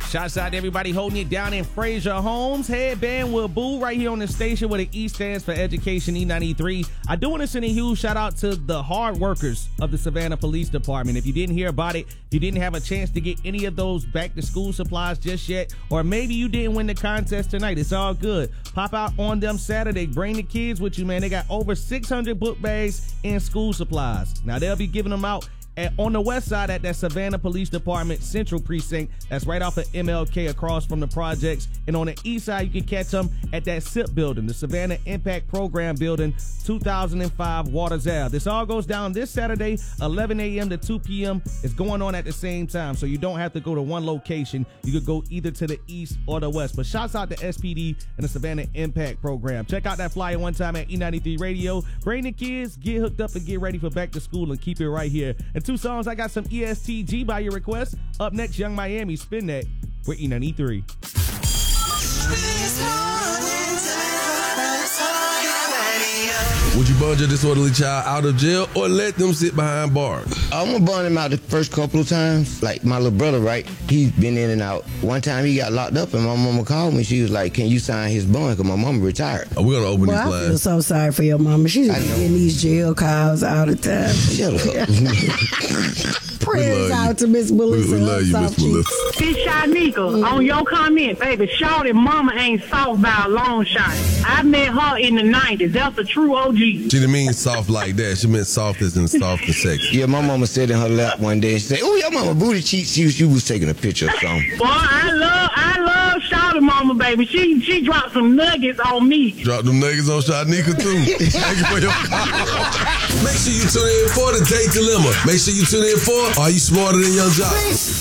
Shouts out to everybody holding it down in Fraser Homes. Headband with Boo right here on the station where the E stands for Education, E93. I do want to send a huge shout out to the hard workers of the Savannah Police Department. If you didn't hear about it, if you didn't have a chance to get any of those back to school supplies just yet, or maybe you didn't win the contest tonight, it's all good. Pop out on them Saturday. Bring the kids with you, man. They got over 600 book bags and school supplies. Now, they'll be giving them out on the west side at that Savannah Police Department Central Precinct. That's right off of MLK across from the projects. And on the east side, you can catch them at that SIP building, the Savannah Impact Program Building, 2005 Waters Ave. This all goes down this Saturday, 11 a.m. to 2 p.m. It's going on at the same time, so you don't have to go to one location. You could go either to the east or the west. But shouts out to SPD and the Savannah Impact Program. Check out that flyer one time at E93 Radio. Bring the kids, get hooked up, and get ready for back to school, and keep it right here. And 2 songs, I got some ESTG by your request. Up next, Young Miami, Spin That with E93. Would you bond your disorderly child out of jail or let them sit behind bars? I'm gonna bond him out the first couple of times. Like my little brother, right? He's been in and out. One time he got locked up and my mama called me. She was like, "Can you sign his bond?" Because my mama retired. We're gonna open these I lines. feel so sorry for your mama. She's getting these jail calls all the time. Shut up. Prayers out to Miss Melissa. We love you, Miss Melissa. This Shanika, on your comment, baby, Shawty mama ain't soft by a long shot. I met her in the 90s. That's a true OG. She didn't mean soft like that. She meant soft as in soft and sexy. Yeah, my mama sat in her lap one day and she said, "Oh, your mama booty cheeks." She was taking a picture of something. Boy, I love Shawty mama, baby. She dropped some nuggets on me. Drop them niggas on Shanika too. Thank you for your call. Make sure you tune in for the Date Dilemma. Make sure you tune in for Are You Smarter Than Young Jock?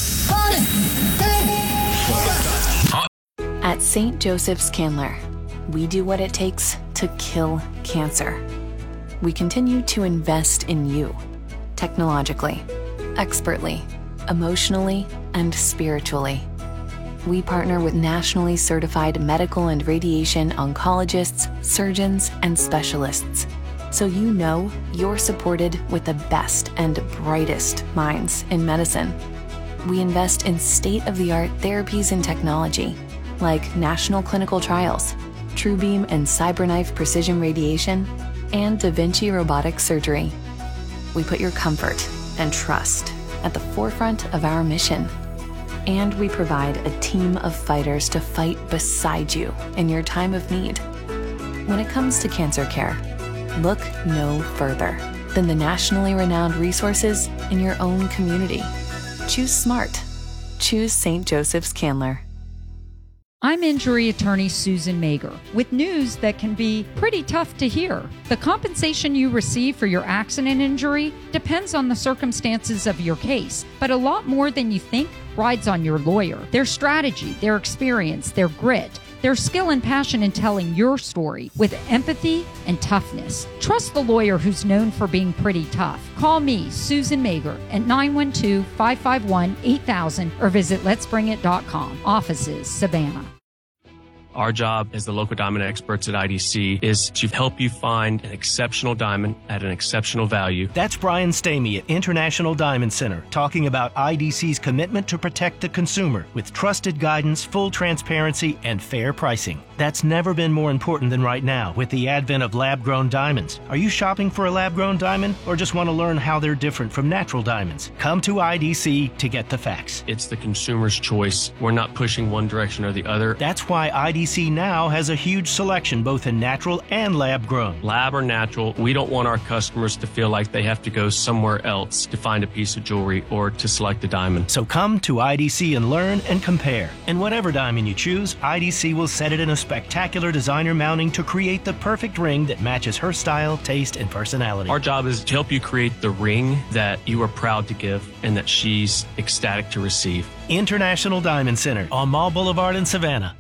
At St. Joseph's Candler, we do what it takes to kill cancer. We continue to invest in you, technologically, expertly, emotionally, and spiritually. We partner with nationally certified medical and radiation oncologists, surgeons, and specialists, so you know you're supported with the best and brightest minds in medicine. We invest in state-of-the-art therapies and technology, like national clinical trials, TrueBeam and CyberKnife precision radiation, and Da Vinci robotic surgery. We put your comfort and trust at the forefront of our mission. And we provide a team of fighters to fight beside you in your time of need. When it comes to cancer care, look no further than the nationally renowned resources in your own community. Choose smart. Choose St. Joseph's Candler. I'm injury attorney Susan Mager with news that can be pretty tough to hear. The compensation you receive for your accident injury depends on the circumstances of your case, but a lot more than you think rides on your lawyer, their strategy, their experience, their grit, their skill and passion in telling your story with empathy and toughness. Trust the lawyer who's known for being pretty tough. Call me, Susan Mager, at 912-551-8000 or visit letsbringit.com. Offices, Savannah. Our job as the local diamond experts at IDC is to help you find an exceptional diamond at an exceptional value. That's Brian Stamey at International Diamond Center talking about IDC's commitment to protect the consumer with trusted guidance, full transparency, and fair pricing. That's never been more important than right now with the advent of lab-grown diamonds. Are you shopping for a lab-grown diamond or just want to learn how they're different from natural diamonds? Come to IDC to get the facts. It's the consumer's choice. We're not pushing one direction or the other. That's why IDC now has a huge selection both in natural and lab-grown. Lab or natural, we don't want our customers to feel like they have to go somewhere else to find a piece of jewelry or to select a diamond. So come to IDC and learn and compare. And whatever diamond you choose, IDC will set it in a spectacular designer mounting to create the perfect ring that matches her style, taste, and personality. Our job is to help you create the ring that you are proud to give and that she's ecstatic to receive. International Diamond Center on Mall Boulevard in Savannah.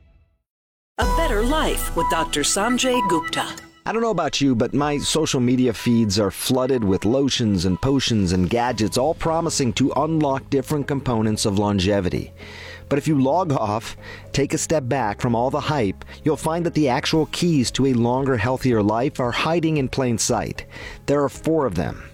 A better life with Dr. Sanjay Gupta. I don't know about you, but my social media feeds are flooded with lotions and potions and gadgets, all promising to unlock different components of longevity. But if you log off, take a step back from all the hype, you'll find that the actual keys to a longer, healthier life are hiding in plain sight. There are 4 of them.